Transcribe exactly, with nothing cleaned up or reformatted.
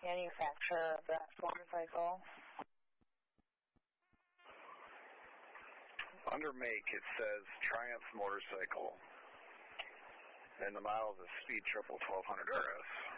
manufacturer of that motorcycle? Under make, it says Triumph Motorcycle, and the model is a Speed Triple twelve hundred R S.